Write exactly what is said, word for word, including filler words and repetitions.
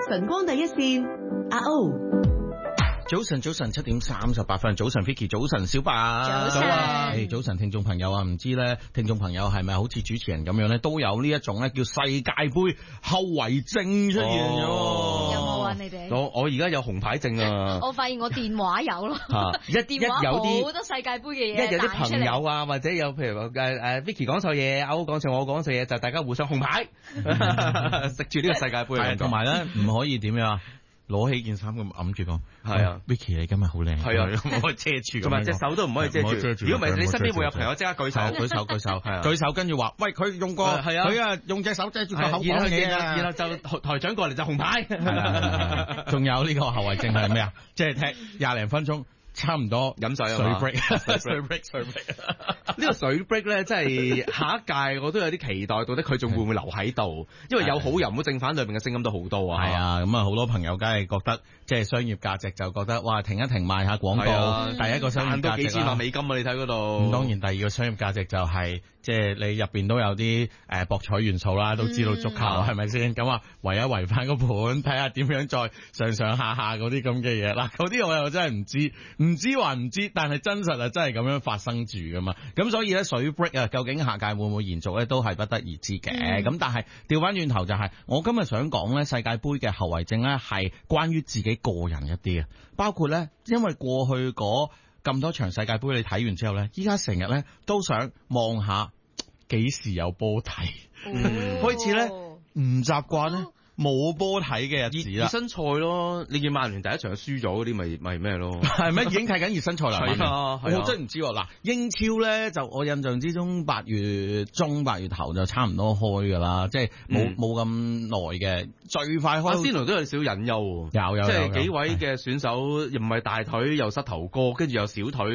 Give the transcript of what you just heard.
晨光第一線，阿 O。 早晨，早晨，七點三十八分。早晨 ，Vicky，早晨，小白。 早晨， 誒，早晨，聽眾朋友啊，唔知咧，聽眾朋友係咪好似主持人咁樣咧，都有呢一種咧叫世界盃後遺症出現咗？ 哦、有冇啊？你哋？ 我我而家有紅牌症啊！ 我發現我電話有咯， 一電話有啲好多世界盃嘅嘢， 一有啲朋友啊，或者有譬如話誒誒 Vicky 講錯嘢，阿 O 講錯，我講錯嘢，就大家互相紅牌，食住呢個世界盃嘅。 同埋咧，唔可以點樣啊？攞起件衫咁揞住講， 係啊 ，Vicky 你今日好靚， 係啊， 唔可以遮住， 同埋隻手都唔可以遮住，如果唔係你身邊會有朋友即刻舉手， 舉手舉手，係舉手跟住話，喂佢用過，係啊，佢啊用隻手遮住個口講嘢啊， 然後就台長過嚟就紅牌， 仲有呢個後遺症係咩啊？即係踢廿零分鐘。差唔多飲水啊水 break 水 break 水 break 呢個水 break 咧，真係下一屆我都有啲期待，到底佢仲會唔會留喺度？因為有好人，冇正反兩邊嘅聲音都好多啊。 係啊，咁啊好多朋友梗係覺得即係商業價值就覺得哇停一停賣下廣告，啊、第一個商業價值都幾千萬美金啊！你睇嗰度。 咁當然第二個商業價值就係、是、即係你入邊都有啲誒博彩元素啦，都知道足球係咪先？咁啊圍一圍翻個盤，睇下點樣再上上下下嗰啲咁嘅嘢啦。嗰啲我又真係唔知。唔知還唔知，但係真實啊，真係咁樣發生住噶嘛。咁所以咧，水 break 啊，究竟下屆會唔會延續咧，都係不得而知嘅。咁、嗯、但係調翻轉頭就係、是，我今日想講咧，世界盃嘅後遺症咧，係關於自己個人一啲啊，包括咧，因為過去嗰咁多場世界盃你睇完之後咧，依家成日咧都想望下幾時有波睇，嗯、開始咧唔習慣咧。冇波睇嘅日子啦， 熱身賽咯，你見曼聯第一場輸咗嗰啲，咪咪咩咯？ 係咩？已經睇緊熱身賽啦。 係啊， 我真係唔知喎。嗱，英超咧就我印象之中八月中八月頭就差唔多開噶啦，即係冇冇咁耐嘅，最快開。阿仙奴都有少隱憂， 有有， 即係幾位嘅選手又唔係大腿又膝頭哥，跟住又小腿。